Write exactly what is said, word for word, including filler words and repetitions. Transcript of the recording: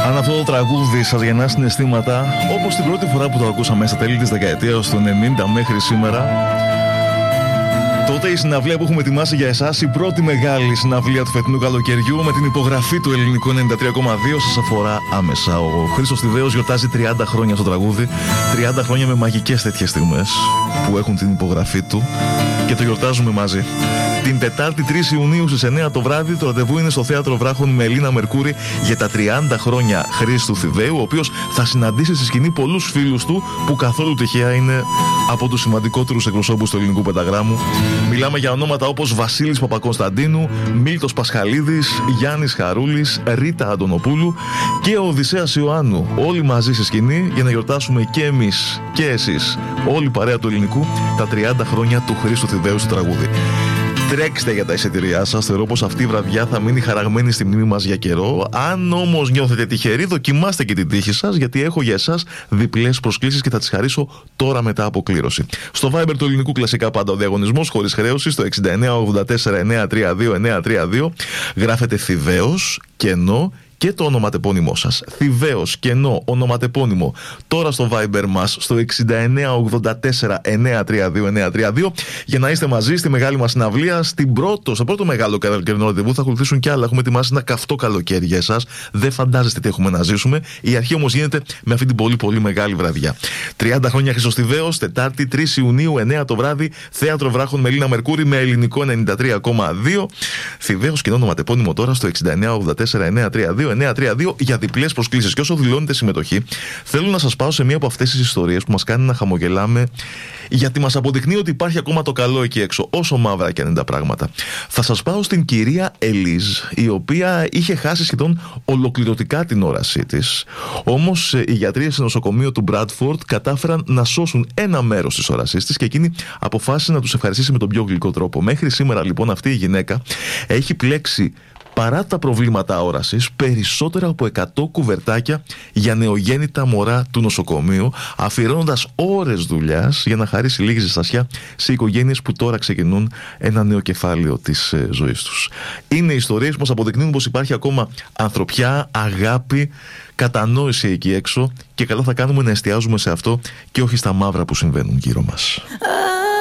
Αν αυτό το τραγούδι σας γεννά συναισθήματα, όπως την πρώτη φορά που το ακούσαμε στα τέλη της δεκαετίας του ενενήντα μέχρι σήμερα, τότε η συναυλία που έχουμε ετοιμάσει για εσάς, η πρώτη μεγάλη συναυλία του φετινού καλοκαιριού με την υπογραφή του Ελληνικού ενενήντα τρία κόμμα δύο, σας αφορά άμεσα. Ο Χρήστος Θηβαίος γιορτάζει τριάντα χρόνια στο τραγούδι, τριάντα χρόνια με μαγικές τέτοιες στιγμές που έχουν την υπογραφή του και το γιορτάζουμε μαζί. Την Τετάρτη τρεις Ιουνίου στις εννιά το βράδυ το ραντεβού είναι στο Θέατρο Βράχων με Ελίνα Μερκούρη για τα τριάντα χρόνια Χρήστου Θηβαίου, ο οποίος θα συναντήσει στη σκηνή πολλούς φίλους του που καθόλου τυχαία είναι από τους σημαντικότερους εκπροσώπους του ελληνικού πενταγράμμου. Μιλάμε για ονόματα όπως Βασίλης Παπακωνσταντίνου, Μίλτος Πασχαλίδης, Γιάννης Χαρούλης, Ρίτα Αντωνοπούλου και ο Οδυσσέας Ιωάννου. Όλοι μαζί στη σκηνή για να γιορτάσουμε και εμείς και εσείς, όλη η παρέα του ελληνικού, τα τριάντα χρόνια του Χρήστου Θηβαίου στο τραγούδι. Τρέξτε για τα εισιτήριά σας. Θεωρώ πως αυτή η βραδιά θα μείνει χαραγμένη στη μνήμη μας για καιρό. Αν όμως νιώθετε τυχεροί, δοκιμάστε και την τύχη σας, γιατί έχω για εσάς διπλές προσκλήσεις και θα τις χαρίσω τώρα μετά από κλήρωση. Στο Viber του ελληνικού κλασικά πάντα ο διαγωνισμός χωρίς χρέωση στο εξήντα εννέα ογδόντα τέσσερα εννιακόσια τριάντα δύο εννιακόσια τριάντα δύο. Γράφετε Θηβαίος, κενό και το ονοματεπώνυμό σας. Θηβαίος, κενό, ονοματεπώνυμο. Τώρα στο Viber μας στο εξήντα εννέα ογδόντα τέσσερα εννιακόσια τριάντα δύο εννιακόσια τριάντα δύο για να είστε μαζί στη μεγάλη μας συναυλία. Στην πρώτο, στο πρώτο μεγάλο καλοκαιρινό ραντεβού θα ακολουθήσουν κι άλλα. Έχουμε ετοιμάσει ένα καυτό καλοκαίρι για εσάς. Δεν φαντάζεστε τι έχουμε να ζήσουμε. Η αρχή όμως γίνεται με αυτή την πολύ πολύ μεγάλη βραδιά. τριάντα χρόνια Χρήστος Θηβαίος, Τετάρτη τρεις Ιουνίου, εννιά το βράδυ, Θέατρο Βράχων με Ελίνα Μερκούρη με ελληνικό ενενήντα τρία κόμμα δύο. Θηβαίος, κενό, ονοματεπώνυμο τώρα στο εξήντα εννέα ογδόντα τέσσερα εννιακόσια τριάντα δύο εννιακόσια τριάντα δύο για διπλές προσκλήσεις. Και όσο δηλώνετε συμμετοχή, θέλω να σας πάω σε μία από αυτές τις ιστορίες που μας κάνει να χαμογελάμε, γιατί μας αποδεικνύει ότι υπάρχει ακόμα το καλό εκεί έξω, όσο μαύρα και αν είναι τα πράγματα. Θα σας πάω στην κυρία Ελίζ, η οποία είχε χάσει σχεδόν ολοκληρωτικά την όρασή της. Όμως οι γιατροί στο νοσοκομείο του Μπράντφορντ κατάφεραν να σώσουν ένα μέρος της όρασής της και εκείνη αποφάσισε να τους ευχαριστήσει με τον πιο γλυκό τρόπο. Μέχρι σήμερα λοιπόν αυτή η γυναίκα έχει πλέξει, παρά τα προβλήματα όρασης, περισσότερα από εκατό κουβερτάκια για νεογέννητα μωρά του νοσοκομείου, αφιερώνοντας ώρες δουλειάς για να χαρίσει λίγη ζεστασιά σε οικογένειες που τώρα ξεκινούν ένα νέο κεφάλαιο της ε, ζωής τους. Είναι ιστορίες που μας αποδεικνύουν πως υπάρχει ακόμα ανθρωπιά, αγάπη, κατανόηση εκεί έξω και καλά θα κάνουμε να εστιάζουμε σε αυτό και όχι στα μαύρα που συμβαίνουν γύρω μας.